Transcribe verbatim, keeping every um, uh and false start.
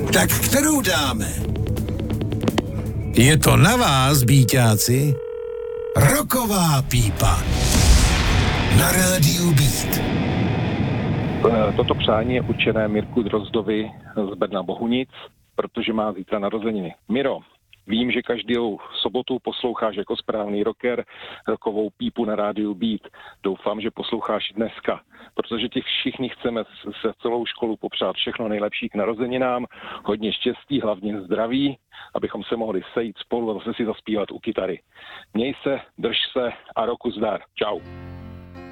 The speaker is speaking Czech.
Tak kterou dáme? Je to na vás, býťáci. Roková pípa. Na rádiu Beat. Toto přání je určené Mirku Drozdovi z Brna Bohunic, protože má zítra narozeniny. Miro, vím, že každou sobotu posloucháš jako správný rocker rokovou pípu na rádiu Beat. Doufám, že posloucháš dneska, protože ti všichni chceme se celou školu popřát všechno nejlepší k narozeninám, hodně štěstí, hlavně zdraví, abychom se mohli sejít spolu a zase si zaspívat u kytary. Měj se, drž se a roku zdar. Čau.